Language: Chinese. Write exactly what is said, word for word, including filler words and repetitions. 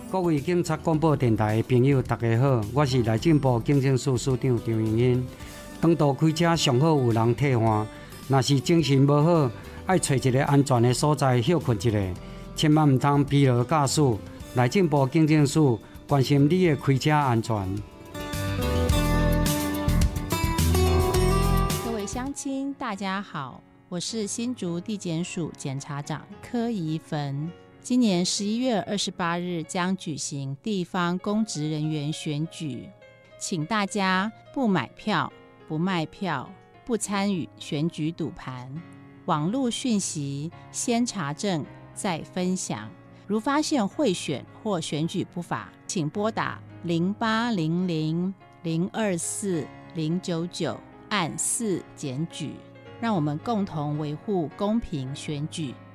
各位警察广播电台的朋友，大家好，我是内政部警政署署长张荣英。长途开车上好有人替换，若是精神无好，爱找一个安全的所在休困一下，千万唔通疲劳驾驶。内政部警政署关心你的开车安全。 各位乡亲，大家好，我是新竹地检署检察长柯怡芬。今年十一月二十八日将举行地方公职人员选举，请大家不买票、不卖票、不参与选举赌盘，网络讯息先查证再分享。如发现贿选或选举不法，请拨打零八零零零二四零九九按四检举，让我们共同维护公平选举。